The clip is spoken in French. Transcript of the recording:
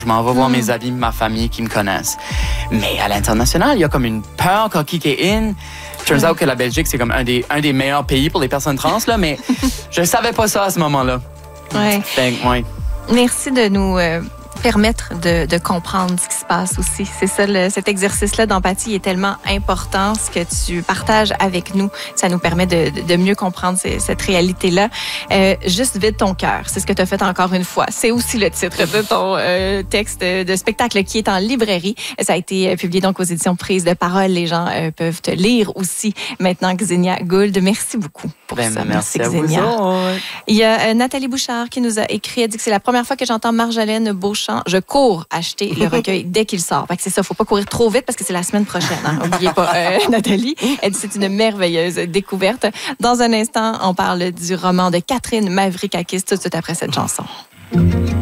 Je m'en vais voir mes amis, ma famille qui me connaissent. Mais à l'international, il y a comme une peur quand kick est in. Turns out que la Belgique, c'est comme un des meilleurs pays pour les personnes trans, là, mais je savais pas ça à ce moment-là. Ouais. Ouais. Merci de nous permettre de comprendre ce qui se passe aussi. C'est ça, cet exercice-là d'empathie est tellement important. Ce que tu partages avec nous, ça nous permet de mieux comprendre cette réalité-là. Juste vide ton cœur, c'est ce que tu as fait encore une fois. C'est aussi le titre de ton texte de spectacle qui est en librairie. Ça a été publié donc aux éditions Prise de Parole. Les gens peuvent te lire aussi maintenant, Xenia Gould. Merci beaucoup pour ça. Merci à Xenia. vous. Il y a Nathalie Bouchard qui nous a écrit. Elle dit que c'est la première fois que j'entends Marjolaine Beauchamp. Je cours acheter le recueil dès qu'il sort. Fait que c'est ça, faut pas courir trop vite parce que c'est la semaine prochaine. Hein. N'oubliez pas, Nathalie. Elle dit c'est une merveilleuse découverte. Dans un instant, on parle du roman de Catherine Mavrikakis tout de suite après cette chanson.